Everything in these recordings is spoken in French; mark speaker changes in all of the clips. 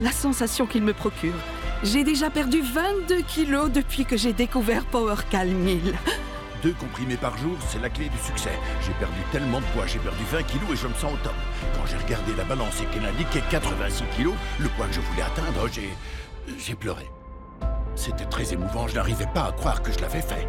Speaker 1: la sensation qu'il me procure. J'ai déjà perdu 22 kilos depuis que j'ai découvert PowerCal 1000.
Speaker 2: 2 comprimés par jour, c'est la clé du succès. J'ai perdu tellement de poids, j'ai perdu 20 kilos et je me sens au top. Quand j'ai regardé la balance et qu'elle indiquait 86 kilos, le poids que je voulais atteindre, j'ai pleuré. C'était très émouvant, je n'arrivais pas à croire que je l'avais fait.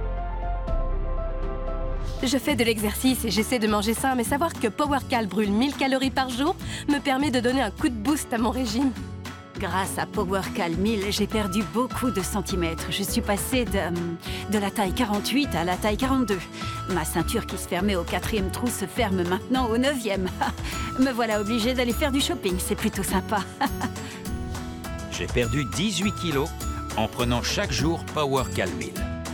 Speaker 3: Je fais de l'exercice et j'essaie de manger sain, mais savoir que PowerCal brûle 1000 calories par jour me permet de donner un coup de boost à mon régime.
Speaker 4: Grâce à PowerCal 1000, j'ai perdu beaucoup de centimètres. Je suis passée de la taille 48 à la taille 42. Ma ceinture qui se fermait au 4e trou se ferme maintenant au 9e. Me voilà obligée d'aller faire du shopping, c'est plutôt sympa.
Speaker 5: J'ai perdu 18 kilos en prenant chaque jour PowerCal 1000.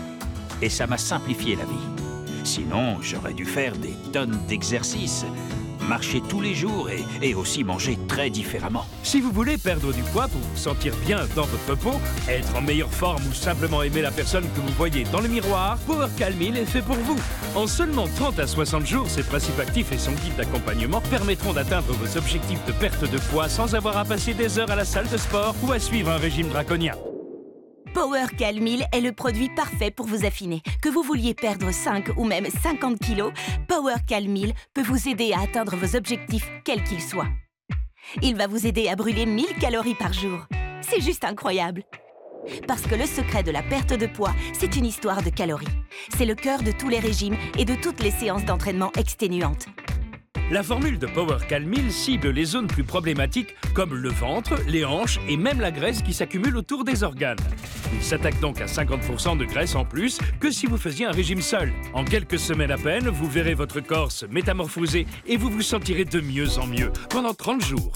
Speaker 5: Et ça m'a simplifié la vie. Sinon, j'aurais dû faire des tonnes d'exercices, marcher tous les jours et aussi manger très différemment.
Speaker 6: Si vous voulez perdre du poids pour vous sentir bien dans votre peau, être en meilleure forme ou simplement aimer la personne que vous voyez dans le miroir, PowerCal 1000 est fait pour vous. En seulement 30 à 60 jours, ses principes actifs et son guide d'accompagnement permettront d'atteindre vos objectifs de perte de poids sans avoir à passer des heures à la salle de sport ou à suivre un régime draconien.
Speaker 7: PowerCal 1000 est le produit parfait pour vous affiner. Que vous vouliez perdre 5 ou même 50 kilos, PowerCal 1000 peut vous aider à atteindre vos objectifs, quels qu'ils soient. Il va vous aider à brûler 1000 calories par jour. C'est juste incroyable. Parce que le secret de la perte de poids, c'est une histoire de calories. C'est le cœur de tous les régimes et de toutes les séances d'entraînement exténuantes.
Speaker 6: La formule de PowerCal 1000 cible les zones plus problématiques comme le ventre, les hanches et même la graisse qui s'accumule autour des organes. Il s'attaque donc à 50% de graisse en plus que si vous faisiez un régime seul. En quelques semaines à peine, vous verrez votre corps se métamorphoser et vous vous sentirez de mieux en mieux. Pendant 30 jours,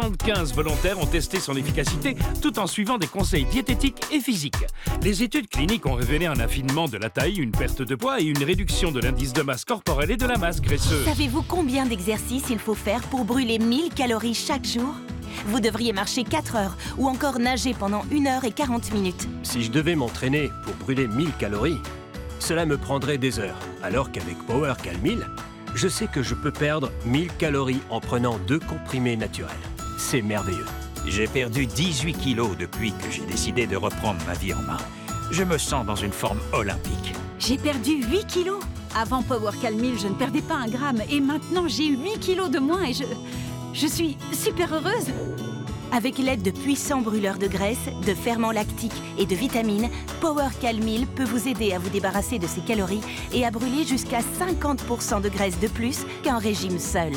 Speaker 6: 75 volontaires ont testé son efficacité tout en suivant des conseils diététiques et physiques. Les études cliniques ont révélé un affinement de la taille, une perte de poids et une réduction de l'indice de masse corporelle et de la masse graisseuse.
Speaker 7: Savez-vous combien d'exercices il faut faire pour brûler 1000 calories chaque jour? Vous devriez marcher 4 heures ou encore nager pendant 1 heure et 40 minutes.
Speaker 8: Si je devais m'entraîner pour brûler 1000 calories, cela me prendrait des heures. Alors qu'avec PowerCal 1000, je sais que je peux perdre 1000 calories en prenant 2 comprimés naturels. C'est merveilleux.
Speaker 5: J'ai perdu 18 kilos depuis que j'ai décidé de reprendre ma vie en main. Je me sens dans une forme olympique.
Speaker 4: J'ai perdu 8 kilos. Avant PowerCal 1000, je ne perdais pas un gramme. Et maintenant, j'ai 8 kilos de moins et je suis super heureuse.
Speaker 7: Avec l'aide de puissants brûleurs de graisse, de ferments lactiques et de vitamines, PowerCal 1000 peut vous aider à vous débarrasser de ces calories et à brûler jusqu'à 50% de graisse de plus qu'un régime seul.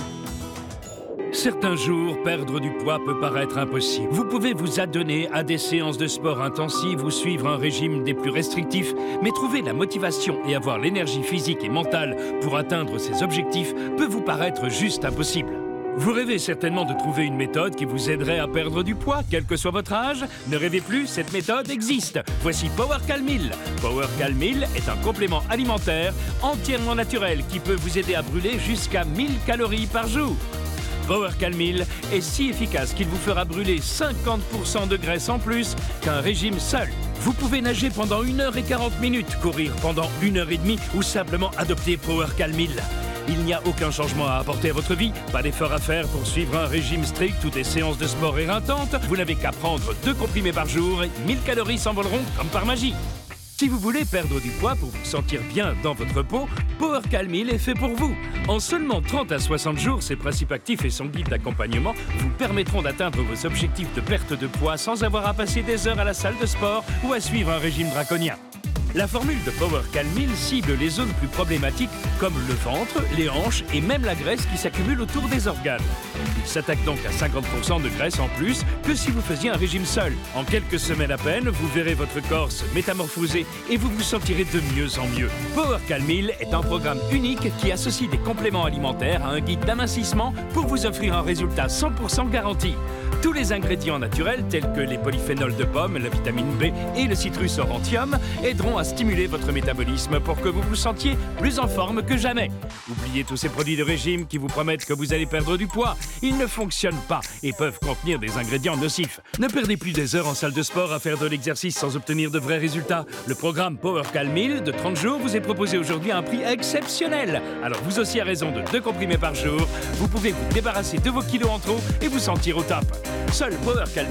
Speaker 6: Certains jours, perdre du poids peut paraître impossible. Vous pouvez vous adonner à des séances de sport intensives ou suivre un régime des plus restrictifs, mais trouver la motivation et avoir l'énergie physique et mentale pour atteindre ces objectifs peut vous paraître juste impossible. Vous rêvez certainement de trouver une méthode qui vous aiderait à perdre du poids, quel que soit votre âge. Ne rêvez plus, cette méthode existe. Voici PowerCal 1000. PowerCal 1000 est un complément alimentaire entièrement naturel qui peut vous aider à brûler jusqu'à 1000 calories par jour. PowerCal 1000 est si efficace qu'il vous fera brûler 50% de graisse en plus qu'un régime seul. Vous pouvez nager pendant 1 heure et 40 minutes, courir pendant 1 heure et demie ou simplement adopter PowerCal 1000. Il n'y a aucun changement à apporter à votre vie, pas d'effort à faire pour suivre un régime strict ou des séances de sport éreintantes. Vous n'avez qu'à prendre 2 comprimés par jour et 1000 calories s'envoleront comme par magie. Si vous voulez perdre du poids pour vous sentir bien dans votre peau, PowerCal 1000 est fait pour vous. En seulement 30 à 60 jours, ses principes actifs et son guide d'accompagnement vous permettront d'atteindre vos objectifs de perte de poids sans avoir à passer des heures à la salle de sport ou à suivre un régime draconien. La formule de PowerCal 1000 cible les zones plus problématiques comme le ventre, les hanches et même la graisse qui s'accumule autour des organes. Il s'attaque donc à 50% de graisse en plus que si vous faisiez un régime seul. En quelques semaines à peine, vous verrez votre corps se métamorphoser et vous vous sentirez de mieux en mieux. PowerCal 1000 est un programme unique qui associe des compléments alimentaires à un guide d'amincissement pour vous offrir un résultat 100% garanti. Tous les ingrédients naturels tels que les polyphénols de pomme, la vitamine B et le citrus aurantium aideront à stimuler votre métabolisme pour que vous vous sentiez plus en forme que jamais. Oubliez tous ces produits de régime qui vous promettent que vous allez perdre du poids. Ils ne fonctionnent pas et peuvent contenir des ingrédients nocifs. Ne perdez plus des heures en salle de sport à faire de l'exercice sans obtenir de vrais résultats. Le programme PowerCal 1000 de 30 jours vous est proposé aujourd'hui à un prix exceptionnel. Alors vous aussi à raison de 2 comprimés par jour, vous pouvez vous débarrasser de vos kilos en trop et vous sentir au top. Seul PowerCal